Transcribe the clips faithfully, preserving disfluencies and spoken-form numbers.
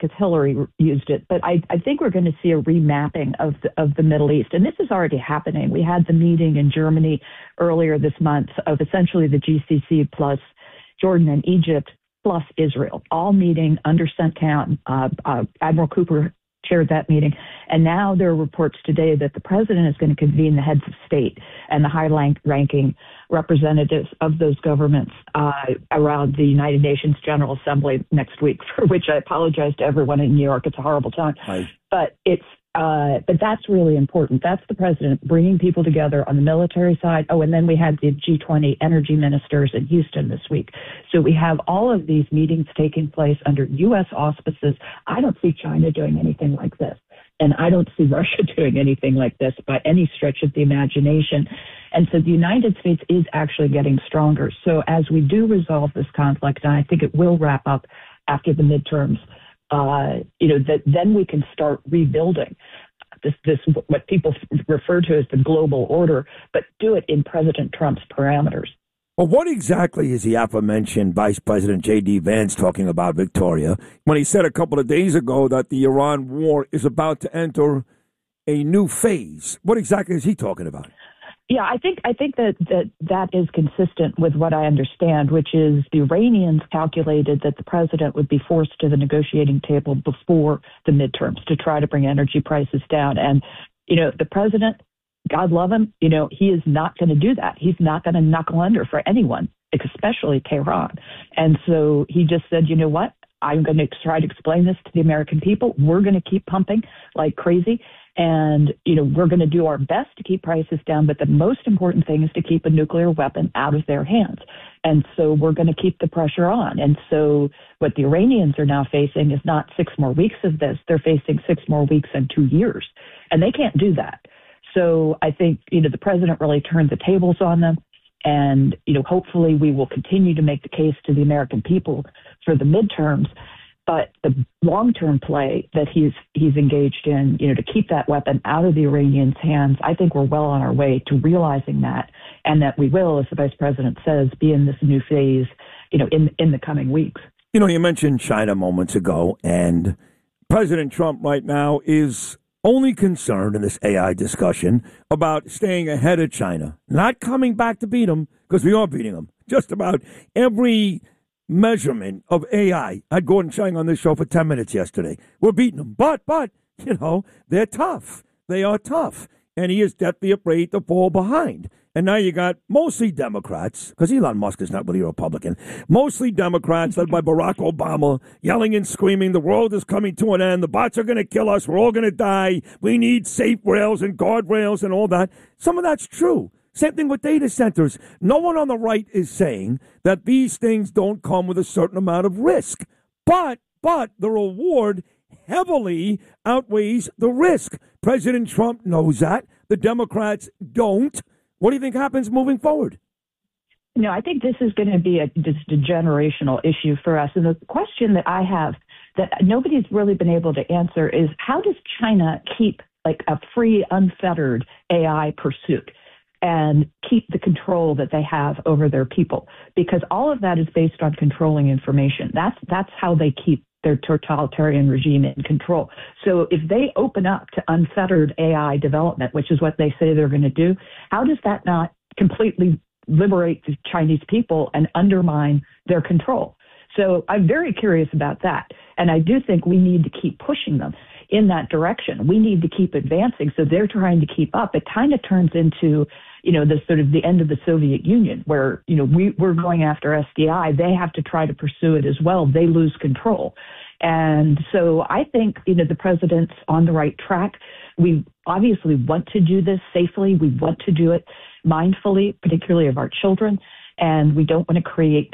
because Hillary used it, but I, I think we're going to see a remapping of the, of the Middle East. And this is already happening. We had the meeting in Germany earlier this month of essentially the G C C plus Jordan and Egypt plus Israel, all meeting under CENTCOM. Uh, uh, Admiral Cooper chaired that meeting. And now there are reports today that the president is going to convene the heads of state and the high-ranking representatives of those governments uh, around the United Nations General Assembly next week, for which I apologize to everyone in New York. It's a horrible time. Hi. But it's uh, but that's really important. That's the president bringing people together on the military side. Oh, and then we had the G twenty energy ministers in Houston this week. So we have all of these meetings taking place under U S auspices. I don't see China doing anything like this. And I don't see Russia doing anything like this by any stretch of the imagination. And so the United States is actually getting stronger. So as we do resolve this conflict, and I think it will wrap up after the midterms, uh, you know, that then we can start rebuilding this, this, what people refer to as the global order, but do it in President Trump's parameters. Well, what exactly is the aforementioned Vice President J D. Vance talking about, Victoria, when he said a couple of days ago that the Iran war is about to enter a new phase? What exactly is he talking about? Yeah, I think I think that, that that is consistent with what I understand, which is the Iranians calculated that the president would be forced to the negotiating table before the midterms to try to bring energy prices down. And, you know, the president, God love him, you know, he is not going to do that. He's not going to knuckle under for anyone, especially Tehran. And so he just said, you know what, I'm going to try to explain this to the American people. We're going to keep pumping like crazy. And, you know, we're going to do our best to keep prices down. But the most important thing is to keep a nuclear weapon out of their hands. And so we're going to keep the pressure on. And so what the Iranians are now facing is not six more weeks of this. They're facing six more weeks and two years. And they can't do that. So I think, you know, the president really turned the tables on them. And, you know, hopefully we will continue to make the case to the American people for the midterms. But the long-term play that he's he's engaged in, you know, to keep that weapon out of the Iranians' hands, I think we're well on our way to realizing that, and that we will, as the vice president says, be in this new phase, you know, in in the coming weeks. You know, you mentioned China moments ago, and President Trump right now is only concerned in this A I discussion about staying ahead of China, not coming back to beat them, because we are beating them. Just about every measurement of A I. I had Gordon Chang on this show for ten minutes yesterday. We're beating them. But, but, you know, they're tough. They are tough. And he is deathly afraid to fall behind. And now you got mostly Democrats, because Elon Musk is not really a Republican, mostly Democrats led by Barack Obama, yelling and screaming, the world is coming to an end, the bots are going to kill us, we're all going to die, we need safe rails and guardrails and all that. Some of that's true. Same thing with data centers. No one on the right is saying that these things don't come with a certain amount of risk. But, but the reward heavily outweighs the risk. President Trump knows that. The Democrats don't. What do you think happens moving forward? No, I think this is going to be a, just a generational issue for us. And the question that I have that nobody's really been able to answer is, how does China keep like a free, unfettered A I pursuit and keep the control that they have over their people? Because all of that is based on controlling information. That's that's how they keep their totalitarian regime in control. So if they open up to unfettered A I development, which is what they say they're going to do, how does that not completely liberate the Chinese people and undermine their control? So I'm very curious about that. And I do think we need to keep pushing them in that direction. We need to keep advancing. So they're trying to keep up. It kind of turns into, you know, the sort of the end of the Soviet Union, where, you know, we, we're going after S D I. They have to try to pursue it as well. They lose control. And so I think, you know, the president's on the right track. We obviously want to do this safely. We want to do it mindfully, particularly of our children. And we don't want to create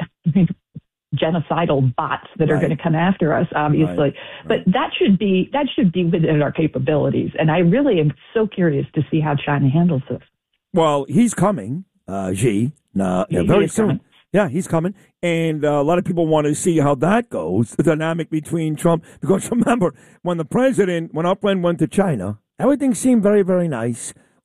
genocidal bots that right. are going to come after us, obviously. Right. But that should be that should be within our capabilities. And I really am so curious to see how China handles this. Well, he's coming, uh, Xi, uh, yeah, very soon. Coming. Yeah, he's coming. And uh, a lot of people want to see how that goes, the dynamic between Trump. Because remember, when the president, when our friend went to China, everything seemed very, very nice.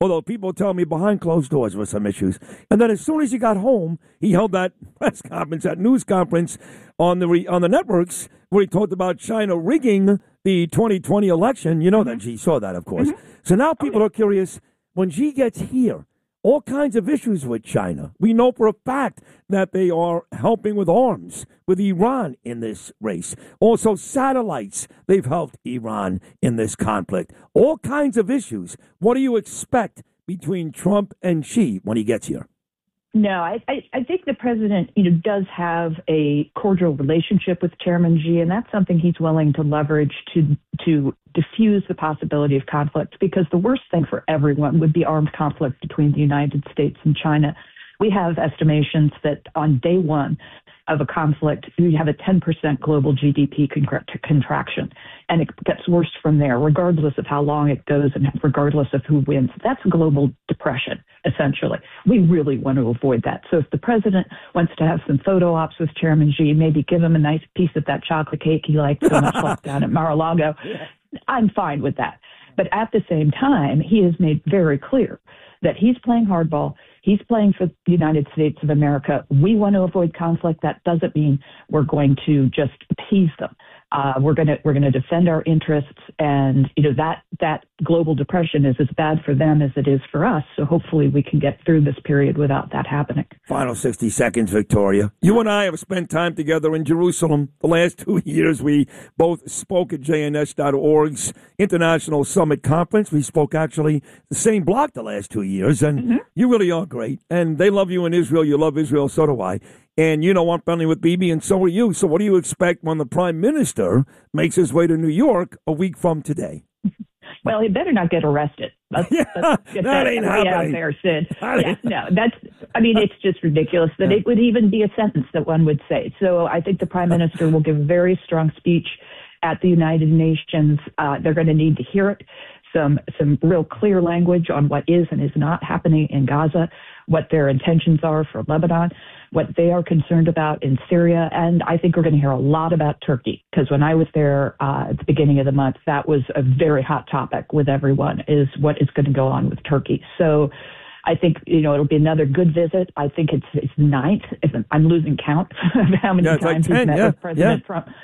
Although people tell me behind closed doors were some issues. And then as soon as he got home, he held that press conference, that news conference on the re, on the networks where he talked about China rigging the twenty twenty election. You know that Xi saw that, of course. Mm-hmm. So now people okay. are curious, when Xi gets here, all kinds of issues with China. We know for a fact that they are helping with arms with Iran in this race. Also, satellites, they've helped Iran in this conflict. All kinds of issues. What do you expect between Trump and Xi when he gets here? No, I, I, I think the president, you know, does have a cordial relationship with Chairman Xi, and that's something he's willing to leverage to to diffuse the possibility of conflict, because the worst thing for everyone would be armed conflict between the United States and China. We have estimations that on day one of a conflict, you have a ten percent global G D P contra- contraction, and it gets worse from there, regardless of how long it goes and regardless of who wins. That's global depression, essentially. We really want to avoid that. So if the president wants to have some photo ops with Chairman Xi, maybe give him a nice piece of that chocolate cake he liked so much like down at Mar-a-Lago, I'm fine with that. But at the same time, he has made very clear that he's playing hardball. He's playing for the United States of America. We want to avoid conflict. That doesn't mean we're going to just appease them. Uh, we're going to we're going to defend our interests, and you know that that global depression is as bad for them as it is for us. So hopefully we can get through this period without that happening. Final sixty seconds, Victoria. You and I have spent time together in Jerusalem the last two years. We both spoke at J N S dot org's International Summit Conference. We spoke actually the same block the last two years, and mm-hmm. you really are great. And they love you in Israel. You love Israel. So do I. And you know I'm friendly with Bibi, and so are you. So what do you expect when the prime minister makes his way to New York a week from today? Well, he better not get arrested. Let's, yeah, let's get that, that ain't happening. out there, Sid. Yeah, no, that's. I mean, it's just ridiculous that yeah. it would even be a sentence that one would say. So I think the prime minister will give a very strong speech at the United Nations. Uh, they're going to need to hear it. Some some real clear language on what is and is not happening in Gaza, what their intentions are for Lebanon, what they are concerned about in Syria. And I think we're going to hear a lot about Turkey, because when I was there uh, at the beginning of the month, that was a very hot topic with everyone, is what is going to go on with Turkey. So I think, you know, it'll be another good visit. I think it's it's ninth. I'm losing count of how many yeah, times like ten, he's met yeah, with President yeah. Trump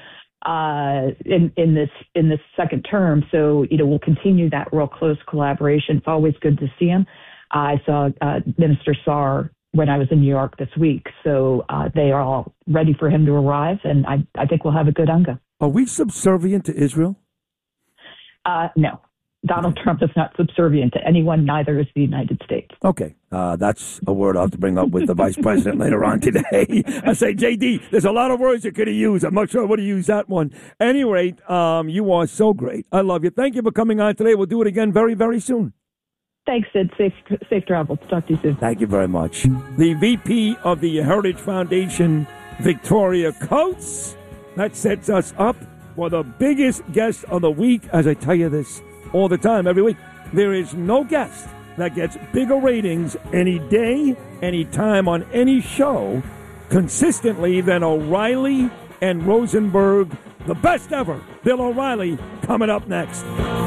uh, in, in this in this second term. So, you know, we'll continue that real close collaboration. It's always good to see him. I saw uh, Minister Saar when I was in New York this week. So uh, they are all ready for him to arrive, and I, I think we'll have a good U N G A. Are we subservient to Israel? Uh, no. Donald Trump is not subservient to anyone, neither is the United States. Okay. Uh, that's a word I'll have to bring up with the vice president later on today. I say, J D, there's a lot of words you could have used. I'm not sure what to use that one. At any rate, um, you are so great. I love you. Thank you for coming on today. We'll do it again very, very soon. Thanks, Sid. Safe, safe travels. Talk to you soon. Thank you very much. The V P of the Heritage Foundation, Victoria Coates. That sets us up for the biggest guest of the week. As I tell you this all the time, every week, there is no guest that gets bigger ratings any day, any time on any show consistently than O'Reilly and Rosenberg. The best ever. Bill O'Reilly coming up next.